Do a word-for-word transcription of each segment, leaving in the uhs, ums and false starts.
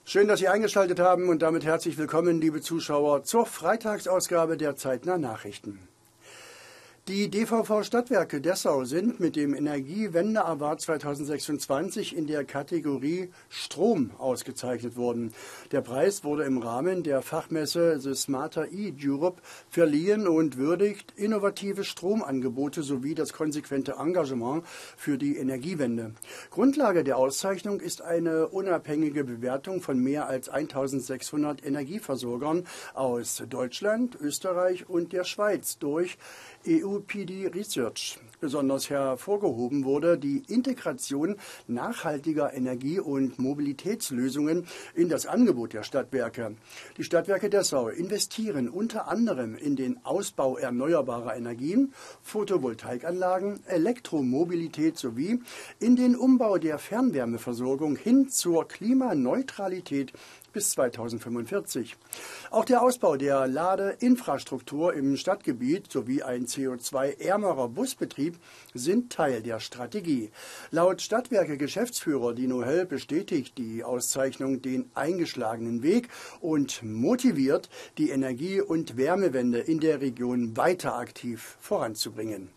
Schön, dass Sie eingeschaltet haben und damit herzlich willkommen, liebe Zuschauer, zur Freitagsausgabe der Zeitnah Nachrichten. Die D V V-Stadtwerke Dessau sind mit dem Energiewende Award zweitausendsechsundzwanzig in der Kategorie Strom ausgezeichnet worden. Der Preis wurde im Rahmen der Fachmesse The Smarter E-Europe verliehen und würdigt innovative Stromangebote sowie das konsequente Engagement für die Energiewende. Grundlage der Auszeichnung ist eine unabhängige Bewertung von mehr als eintausendsechshundert Energieversorgern aus Deutschland, Österreich und der Schweiz durch E U P D Research. Besonders hervorgehoben wurde die Integration nachhaltiger Energie- und Mobilitätslösungen in das Angebot der Stadtwerke. Die Stadtwerke Dessau investieren unter anderem in den Ausbau erneuerbarer Energien, Photovoltaikanlagen, Elektromobilität sowie in den Umbau der Fernwärmeversorgung hin zur Klimaneutralität bis zweitausendfünfundvierzig. Auch der Ausbau der Ladeinfrastruktur im Stadtgebiet sowie ein C O zwei ärmerer Busbetrieb sind Teil der Strategie. Laut Stadtwerke-Geschäftsführer Dino Höll bestätigt die Auszeichnung den eingeschlagenen Weg und motiviert, die Energie- und Wärmewende in der Region weiter aktiv voranzubringen.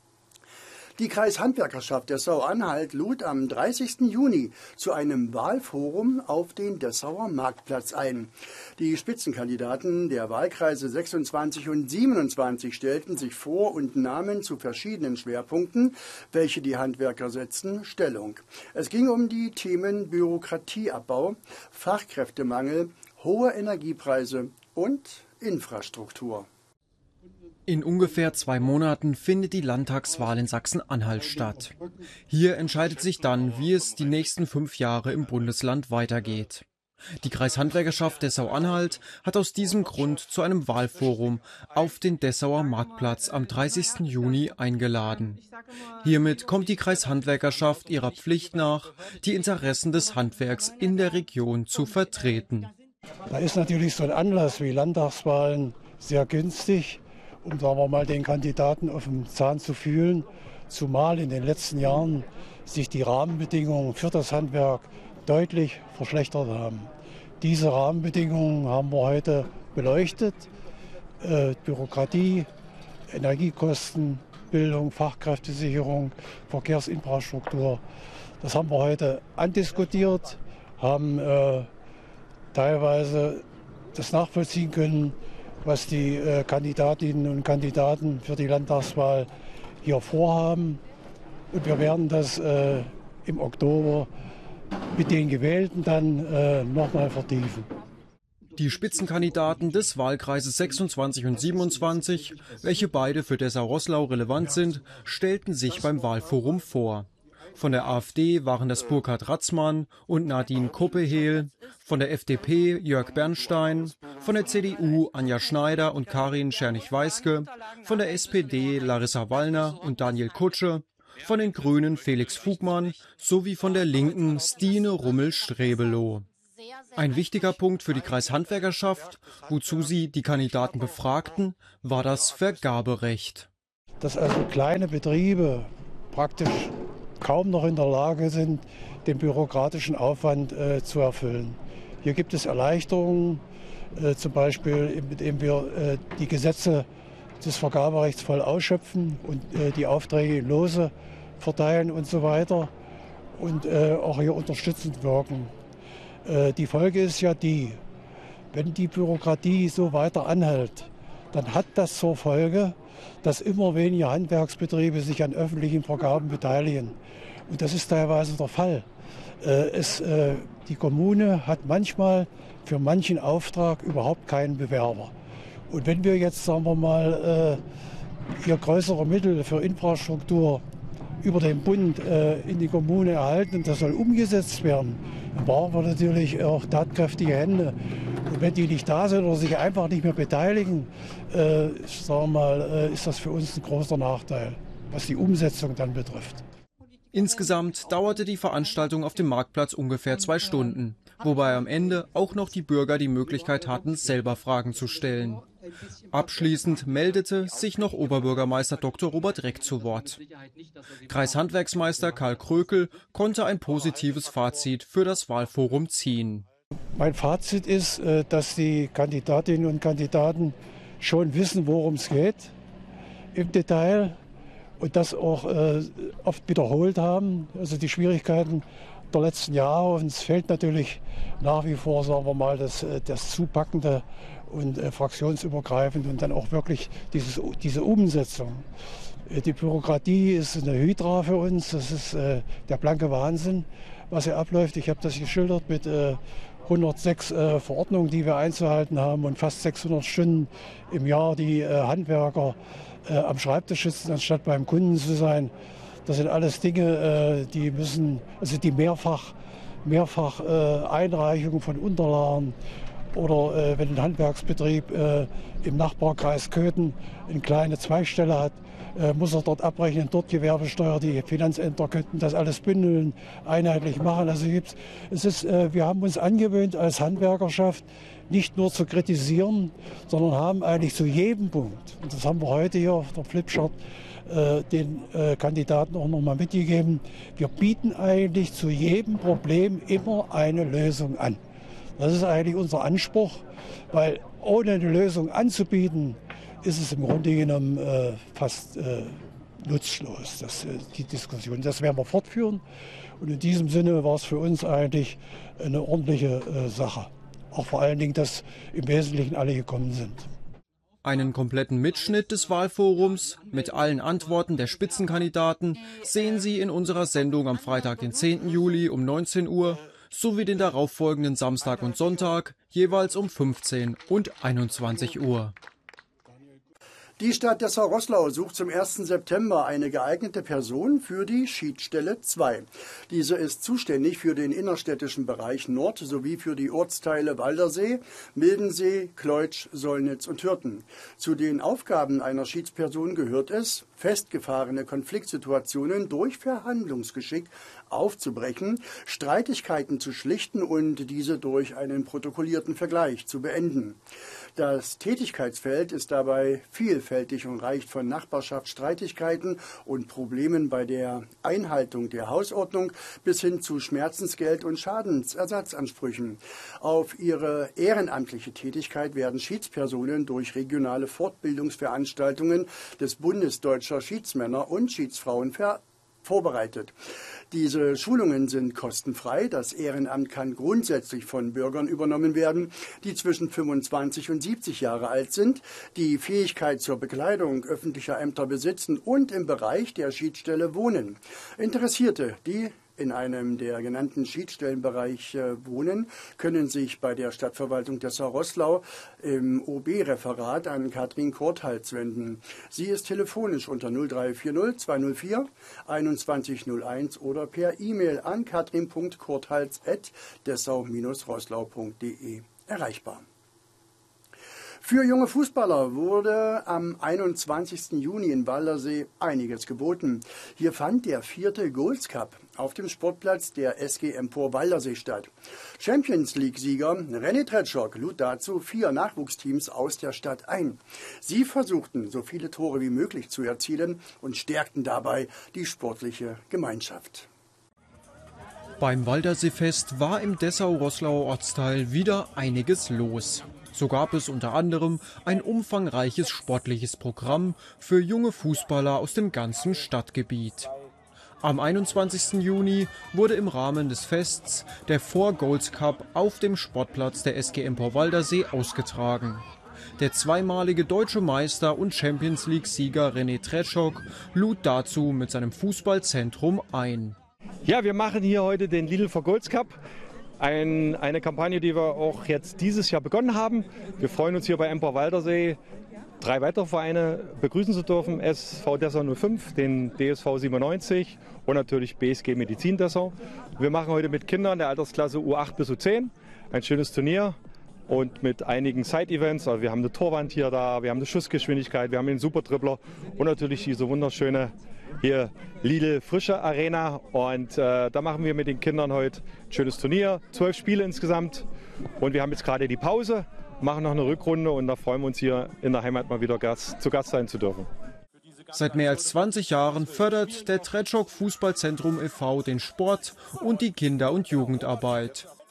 Die Kreishandwerkerschaft Dessau-Anhalt lud am dreißigsten Juni zu einem Wahlforum auf den Dessauer Marktplatz ein. Die Spitzenkandidaten der Wahlkreise sechsundzwanzig und siebenundzwanzig stellten sich vor und nahmen zu verschiedenen Schwerpunkten, welche die Handwerker setzten, Stellung. Es ging um die Themen Bürokratieabbau, Fachkräftemangel, hohe Energiepreise und Infrastruktur. In ungefähr zwei Monaten findet die Landtagswahl in Sachsen-Anhalt statt. Hier entscheidet sich dann, wie es die nächsten fünf Jahre im Bundesland weitergeht. Die Kreishandwerkerschaft Dessau-Anhalt hat aus diesem Grund zu einem Wahlforum auf den Dessauer Marktplatz am dreißigsten Juni eingeladen. Hiermit kommt die Kreishandwerkerschaft ihrer Pflicht nach, die Interessen des Handwerks in der Region zu vertreten. Da ist natürlich so ein Anlass wie Landtagswahlen sehr günstig, um sagen wir mal, den Kandidaten auf dem Zahn zu fühlen, zumal in den letzten Jahren sich die Rahmenbedingungen für das Handwerk deutlich verschlechtert haben. Diese Rahmenbedingungen haben wir heute beleuchtet. Äh, Bürokratie, Energiekosten, Bildung, Fachkräftesicherung, Verkehrsinfrastruktur. Das haben wir heute andiskutiert, haben äh, teilweise das nachvollziehen können, was die äh, Kandidatinnen und Kandidaten für die Landtagswahl hier vorhaben. Und wir werden das äh, im Oktober mit den Gewählten dann äh, nochmal vertiefen. Die Spitzenkandidaten des Wahlkreises sechsundzwanzig und siebenundzwanzig, welche beide für Dessau-Roßlau relevant sind, stellten sich beim Wahlforum vor. Von der AfD waren das Burkhard Ratzmann und Nadine Koppehehl, von der F D P Jörg Bernstein, von der C D U Anja Schneider und Karin Schernig-Weiske, von der S P D Larissa Wallner und Daniel Kutsche, von den Grünen Felix Fugmann sowie von der Linken Stine Rummel-Strebelow. Ein wichtiger Punkt für die Kreishandwerkerschaft, wozu sie die Kandidaten befragten, war das Vergaberecht. Dass also kleine Betriebe praktisch kaum noch in der Lage sind, den bürokratischen Aufwand äh, zu erfüllen. Hier gibt es Erleichterungen, äh, zum Beispiel indem wir äh, die Gesetze des Vergaberechts voll ausschöpfen und äh, die Aufträge in Lose verteilen und so weiter und äh, auch hier unterstützend wirken. Äh, die Folge ist ja die, wenn die Bürokratie so weiter anhält, dann hat das zur Folge, dass immer weniger Handwerksbetriebe sich an öffentlichen Vergaben beteiligen. Und das ist teilweise der Fall. Äh, es, äh, die Kommune hat manchmal für manchen Auftrag überhaupt keinen Bewerber. Und wenn wir jetzt, sagen wir mal, äh, hier größere Mittel für Infrastruktur über den Bund äh, in die Kommune erhalten und das soll umgesetzt werden, dann brauchen wir natürlich auch tatkräftige Hände. Und wenn die nicht da sind oder sich einfach nicht mehr beteiligen, äh, sagen wir mal, äh, ist das für uns ein großer Nachteil, was die Umsetzung dann betrifft. Insgesamt dauerte die Veranstaltung auf dem Marktplatz ungefähr zwei Stunden, wobei am Ende auch noch die Bürger die Möglichkeit hatten, selber Fragen zu stellen. Abschließend meldete sich noch Oberbürgermeister Doktor Robert Reck zu Wort. Kreishandwerksmeister Karl Krökel konnte ein positives Fazit für das Wahlforum ziehen. Mein Fazit ist, dass die Kandidatinnen und Kandidaten schon wissen, worum es geht im Detail und das auch oft wiederholt haben. Also die Schwierigkeiten der letzten Jahre. Uns fehlt natürlich nach wie vor, sagen wir mal, das, das Zupackende und äh, fraktionsübergreifend und dann auch wirklich dieses, diese Umsetzung. Äh, die Bürokratie ist eine Hydra für uns, das ist äh, der blanke Wahnsinn, was hier abläuft. Ich habe das geschildert mit äh, hundertsechs äh, Verordnungen, die wir einzuhalten haben und fast sechshundert Stunden im Jahr, die äh, Handwerker äh, am Schreibtisch sitzen, anstatt beim Kunden zu sein. Das sind alles Dinge, äh, die müssen, also die mehrfach, mehrfach äh, Einreichungen von Unterlagen oder äh, wenn ein Handwerksbetrieb äh, im Nachbarkreis Köthen eine kleine Zweigstelle hat, äh, muss er dort abrechnen, dort Gewerbesteuer, die Finanzämter könnten das alles bündeln, einheitlich machen. Also gibt's, es ist, äh, wir haben uns angewöhnt als Handwerkerschaft nicht nur zu kritisieren, sondern haben eigentlich zu jedem Punkt, und das haben wir heute hier auf der Flipchart, äh, den äh, Kandidaten auch noch mal mitgegeben, wir bieten eigentlich zu jedem Problem immer eine Lösung an. Das ist eigentlich unser Anspruch, weil ohne eine Lösung anzubieten, ist es im Grunde genommen äh, fast äh, nutzlos, das, äh, die Diskussion. Das werden wir fortführen und in diesem Sinne war es für uns eigentlich eine ordentliche äh, Sache. Auch vor allen Dingen, dass im Wesentlichen alle gekommen sind. Einen kompletten Mitschnitt des Wahlforums mit allen Antworten der Spitzenkandidaten sehen Sie in unserer Sendung am Freitag, den zehnten Juli um neunzehn Uhr. Sowie den darauffolgenden Samstag und Sonntag, jeweils um fünfzehn und einundzwanzig Uhr. Die Stadt Dessau-Roßlau sucht zum ersten September eine geeignete Person für die Schiedsstelle zwei. Diese ist zuständig für den innerstädtischen Bereich Nord sowie für die Ortsteile Waldersee, Mildensee, Kleutsch, Sollnitz und Hürten. Zu den Aufgaben einer Schiedsperson gehört es, festgefahrene Konfliktsituationen durch Verhandlungsgeschick aufzubrechen, Streitigkeiten zu schlichten und diese durch einen protokollierten Vergleich zu beenden. Das Tätigkeitsfeld ist dabei vielfältig und reicht von Nachbarschaftsstreitigkeiten und Problemen bei der Einhaltung der Hausordnung bis hin zu Schmerzensgeld- und Schadensersatzansprüchen. Auf ihre ehrenamtliche Tätigkeit werden Schiedspersonen durch regionale Fortbildungsveranstaltungen des Bundes Deutscher Schiedsmänner und Schiedsfrauen ver vorbereitet. Diese Schulungen sind kostenfrei. Das Ehrenamt kann grundsätzlich von Bürgern übernommen werden, die zwischen fünfundzwanzig und siebzig Jahre alt sind, die Fähigkeit zur Bekleidung öffentlicher Ämter besitzen und im Bereich der Schiedsstelle wohnen. Interessierte, die in einem der genannten Schiedsstellenbereiche wohnen, können sich bei der Stadtverwaltung Dessau-Roßlau im O B-Referat an Katrin Korthalz wenden. Sie ist telefonisch unter null drei vier null zwei null vier einundzwanzig null eins oder per E-Mail an katrin punkt korthalz at dessau Bindestrich roßlau punkt de erreichbar. Für junge Fußballer wurde am einundzwanzigsten Juni in Waldersee einiges geboten. Hier fand der vierte Goals Cup auf dem Sportplatz der S G Empor Waldersee statt. Champions League-Sieger René Tretschok lud dazu vier Nachwuchsteams aus der Stadt ein. Sie versuchten, so viele Tore wie möglich zu erzielen und stärkten dabei die sportliche Gemeinschaft. Beim Waldersee-Fest war im Dessau-Roßlauer Ortsteil wieder einiges los. So gab es unter anderem ein umfangreiches sportliches Programm für junge Fußballer aus dem ganzen Stadtgebiet. Am einundzwanzigsten Juni wurde im Rahmen des Fests der Four Goals Cup auf dem Sportplatz der S G Empor Waldersee ausgetragen. Der zweimalige deutsche Meister und Champions League-Sieger René Tretschok lud dazu mit seinem Fußballzentrum ein. Ja, wir machen hier heute den Lidl Four Goals Cup. Ein, eine Kampagne, die wir auch jetzt dieses Jahr begonnen haben. Wir freuen uns hier bei Empor Waldersee, drei weitere Vereine begrüßen zu dürfen. S V Dessau null fünf, den D S V siebenundneunzig und natürlich B S G Medizin Dessau. Wir machen heute mit Kindern der Altersklasse U acht bis U zehn ein schönes Turnier und mit einigen Side-Events. Also wir haben eine Torwand hier da, wir haben eine Schussgeschwindigkeit, wir haben den Super-Dribbler und natürlich diese wunderschöne hier Lidl Frische Arena und äh, da machen wir mit den Kindern heute ein schönes Turnier, zwölf Spiele insgesamt und wir haben jetzt gerade die Pause, machen noch eine Rückrunde und da freuen wir uns hier in der Heimat mal wieder Gast, zu Gast sein zu dürfen. Seit mehr als zwanzig Jahren fördert der Tretschok Fußballzentrum e V den Sport und die Kinder- und Jugendarbeit.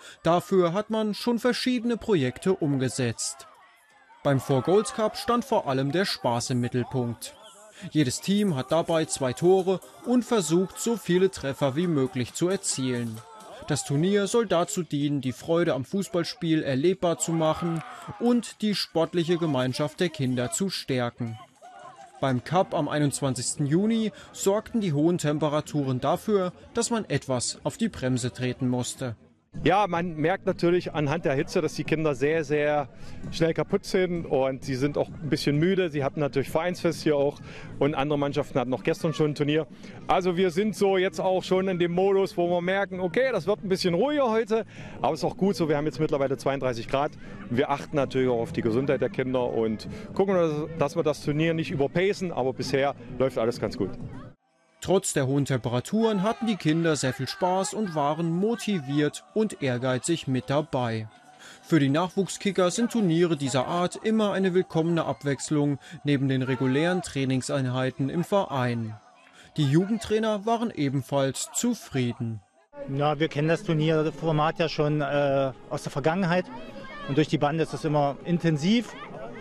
Dafür hat man schon verschiedene Projekte umgesetzt. Beim Four Goals Cup stand vor allem der Spaß im Mittelpunkt. Jedes Team hat dabei zwei Tore und versucht, so viele Treffer wie möglich zu erzielen. Das Turnier soll dazu dienen, die Freude am Fußballspiel erlebbar zu machen und die sportliche Gemeinschaft der Kinder zu stärken. Beim Cup am einundzwanzigsten Juni sorgten die hohen Temperaturen dafür, dass man etwas auf die Bremse treten musste. Ja, man merkt natürlich anhand der Hitze, dass die Kinder sehr, sehr schnell kaputt sind und sie sind auch ein bisschen müde. Sie hatten natürlich Vereinsfest hier auch und andere Mannschaften hatten noch gestern schon ein Turnier. Also wir sind so jetzt auch schon in dem Modus, wo wir merken, okay, das wird ein bisschen ruhiger heute, aber es ist auch gut so. Wir haben jetzt mittlerweile zweiunddreißig Grad. Wir achten natürlich auch auf die Gesundheit der Kinder und gucken, dass wir das Turnier nicht überpacen, aber bisher läuft alles ganz gut. Trotz der hohen Temperaturen hatten die Kinder sehr viel Spaß und waren motiviert und ehrgeizig mit dabei. Für die Nachwuchskicker sind Turniere dieser Art immer eine willkommene Abwechslung neben den regulären Trainingseinheiten im Verein. Die Jugendtrainer waren ebenfalls zufrieden. Ja, wir kennen das Turnierformat ja schon äh, aus der Vergangenheit und durch die Bande ist es immer intensiv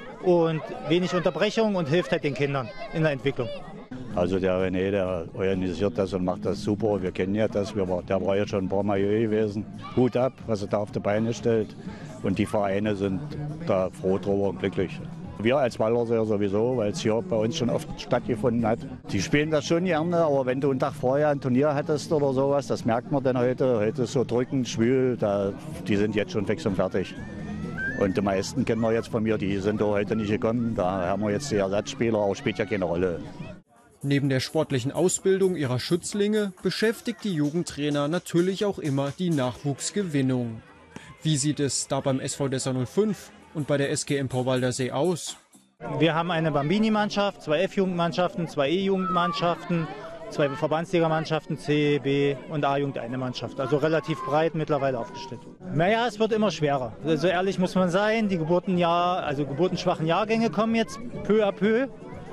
und wenig Unterbrechung und hilft halt den Kindern in der Entwicklung. Also der René, der organisiert das und macht das super. Wir kennen ja das, wir war, der war ja schon ein paar Mal hier gewesen. Hut ab, was er da auf die Beine stellt. Und die Vereine sind da froh drüber und glücklich. Wir als Walderseer sowieso, weil es hier bei uns schon oft stattgefunden hat. Die spielen das schon gerne, aber wenn du einen Tag vorher ein Turnier hattest oder sowas, das merkt man dann heute. Heute ist so drückend, schwül, da, die sind jetzt schon fix und fertig. Und die meisten kennen wir jetzt von mir, die sind da heute nicht gekommen. Da haben wir jetzt die Ersatzspieler, auch spielt ja keine Rolle. Neben der sportlichen Ausbildung ihrer Schützlinge beschäftigt die Jugendtrainer natürlich auch immer die Nachwuchsgewinnung. Wie sieht es da beim S V Dessau null fünf und bei der S G Empor Waldersee aus? Wir haben eine Bambini-Mannschaft, zwei F-Jugendmannschaften, zwei E-Jugendmannschaften, zwei Verbandsligamannschaften, C, B und A-Jugend eine Mannschaft. Also relativ breit mittlerweile aufgestellt. Naja, es wird immer schwerer. So also ehrlich muss man sein, die Geburtenjahr, also geburtenschwachen Jahrgänge kommen jetzt peu à peu.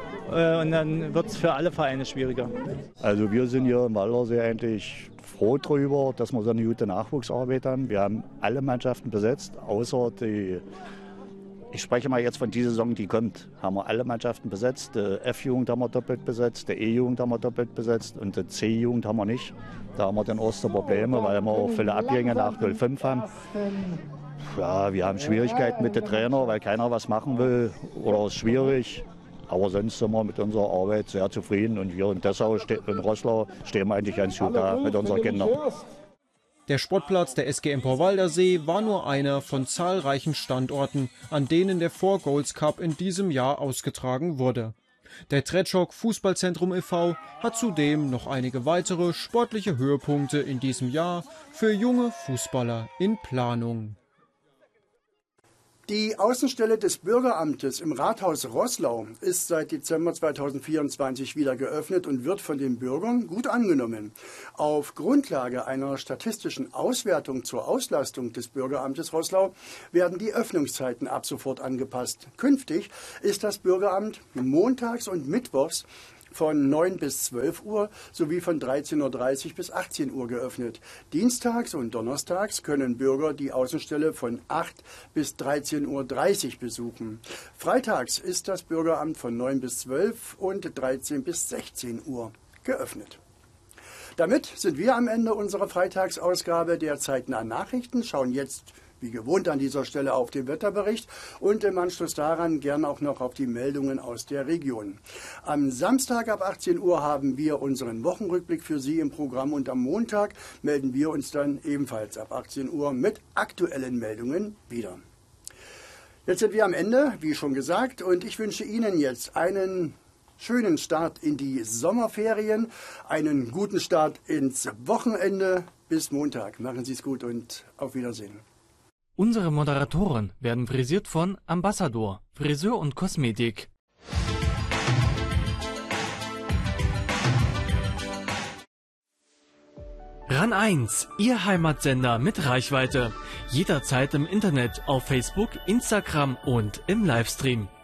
Und dann wird es für alle Vereine schwieriger. Also wir sind hier im Waldersee eigentlich froh drüber, dass wir so eine gute Nachwuchsarbeit haben. Wir haben alle Mannschaften besetzt, außer die, ich spreche mal jetzt von dieser Saison, die kommt, haben wir alle Mannschaften besetzt. Die F-Jugend haben wir doppelt besetzt, die E-Jugend haben wir doppelt besetzt und die C-Jugend haben wir nicht. Da haben wir dann erste Probleme, weil wir auch viele Abgänge nach null fünf haben. Ja, wir haben Schwierigkeiten mit den Trainern, weil keiner was machen will oder es ist schwierig. Aber sonst sind wir mit unserer Arbeit sehr zufrieden und wir in Dessau und Roßlau stehen wir eigentlich ganz gut da mit unseren Kindern. Der Sportplatz der S G Empor Waldersee war nur einer von zahlreichen Standorten, an denen der Four Goals Cup in diesem Jahr ausgetragen wurde. Der Tretschok Fußballzentrum e V hat zudem noch einige weitere sportliche Höhepunkte in diesem Jahr für junge Fußballer in Planung. Die Außenstelle des Bürgeramtes im Rathaus Roßlau ist seit Dezember zweitausendvierundzwanzig wieder geöffnet und wird von den Bürgern gut angenommen. Auf Grundlage einer statistischen Auswertung zur Auslastung des Bürgeramtes Roßlau werden die Öffnungszeiten ab sofort angepasst. Künftig ist das Bürgeramt montags und mittwochs von neun bis zwölf Uhr sowie von dreizehn Uhr dreißig bis achtzehn Uhr geöffnet. Dienstags und donnerstags können Bürger die Außenstelle von acht bis dreizehn Uhr dreißig besuchen. Freitags ist das Bürgeramt von neun bis zwölf und dreizehn bis sechzehn Uhr geöffnet. Damit sind wir am Ende unserer Freitagsausgabe der zeitnahen Nachrichten, schauen jetzt wie gewohnt an dieser Stelle auf den Wetterbericht und im Anschluss daran gern auch noch auf die Meldungen aus der Region. Am Samstag ab achtzehn Uhr haben wir unseren Wochenrückblick für Sie im Programm und am Montag melden wir uns dann ebenfalls ab achtzehn Uhr mit aktuellen Meldungen wieder. Jetzt sind wir am Ende, wie schon gesagt, und ich wünsche Ihnen jetzt einen schönen Start in die Sommerferien, einen guten Start ins Wochenende. Bis Montag. Machen Sie es gut und auf Wiedersehen. Unsere Moderatoren werden frisiert von Ambassador, Friseur und Kosmetik. RAN eins, Ihr Heimatsender mit Reichweite. Jederzeit im Internet, auf Facebook, Instagram und im Livestream.